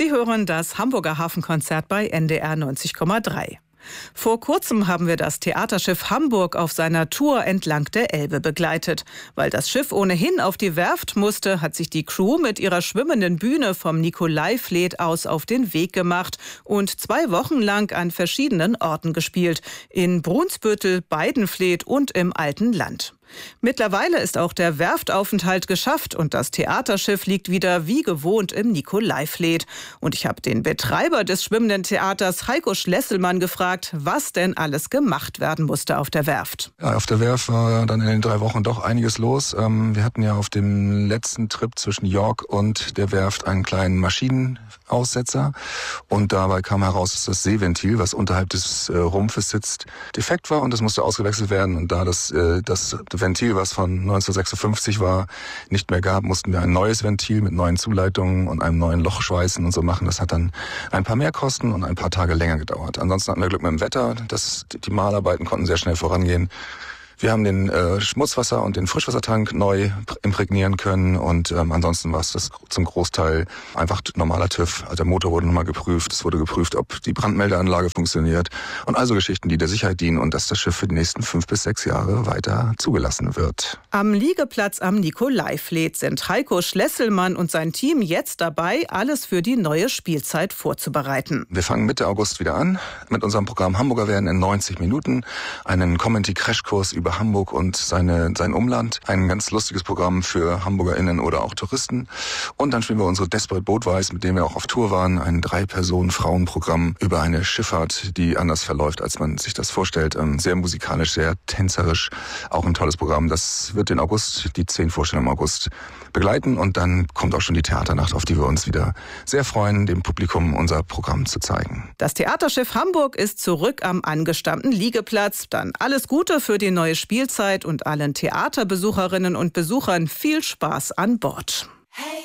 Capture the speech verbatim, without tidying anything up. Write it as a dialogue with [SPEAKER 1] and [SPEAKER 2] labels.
[SPEAKER 1] Sie hören das Hamburger Hafenkonzert bei N D R neunzig Komma drei. Vor kurzem haben wir das Theaterschiff Hamburg auf seiner Tour entlang der Elbe begleitet. Weil das Schiff ohnehin auf die Werft musste, hat sich die Crew mit ihrer schwimmenden Bühne vom Nikolaivliet aus auf den Weg gemacht und zwei Wochen lang an verschiedenen Orten gespielt. In Brunsbüttel, Beidenfleet und im Alten Land. Mittlerweile ist auch der Werftaufenthalt geschafft und das Theaterschiff liegt wieder wie gewohnt im Nikolaivliet. Und ich habe den Betreiber des schwimmenden Theaters, Heiko Schlesselmann, gefragt, was denn alles gemacht werden musste auf der Werft.
[SPEAKER 2] Ja, auf der Werft war dann in den drei Wochen doch einiges los. Wir hatten ja auf dem letzten Trip zwischen York und der Werft einen kleinen Maschinenaussetzer. Und dabei kam heraus, dass das Seeventil, was unterhalb des Rumpfes sitzt, defekt war und das musste ausgewechselt werden. Und da das, das Ventil, was von neunzehnhundertsechsundfünfzig war, nicht mehr gab, mussten wir ein neues Ventil mit neuen Zuleitungen und einem neuen Loch schweißen und so machen. Das hat dann ein paar Mehrkosten und ein paar Tage länger gedauert. Ansonsten hatten wir Glück mit dem Wetter. Das, die Malarbeiten konnten sehr schnell vorangehen. Wir haben den äh, Schmutzwasser- und den Frischwassertank neu imprägnieren können und ähm, ansonsten war es das zum Großteil einfach normaler TÜV. Also der Motor wurde nochmal geprüft, es wurde geprüft, ob die Brandmeldeanlage funktioniert und also Geschichten, die der Sicherheit dienen und dass das Schiff für die nächsten fünf bis sechs Jahre weiter zugelassen wird.
[SPEAKER 1] Am Liegeplatz am Nikolaivliet sind Heiko Schlesselmann und sein Team jetzt dabei, alles für die neue Spielzeit vorzubereiten.
[SPEAKER 2] Wir fangen Mitte August wieder an mit unserem Programm Hamburger werden in neunzig Minuten, einen Comedy-Crashkurs über Hamburg und seine, sein Umland. Ein ganz lustiges Programm für HamburgerInnen oder auch Touristen. Und dann spielen wir unsere Desperate Boatwise, mit dem wir auch auf Tour waren. Ein Drei-Personen-Frauen-Programm über eine Schifffahrt, die anders verläuft, als man sich das vorstellt. Sehr musikalisch, sehr tänzerisch. Auch ein tolles Programm. Das wird den August, die zehn Vorstellungen im August begleiten. Und dann kommt auch schon die Theaternacht, auf die wir uns wieder sehr freuen, dem Publikum unser Programm zu zeigen.
[SPEAKER 1] Das Theaterschiff Hamburg ist zurück am angestammten Liegeplatz. Dann alles Gute für die neue Spielzeit und allen Theaterbesucherinnen und Besuchern viel Spaß an Bord.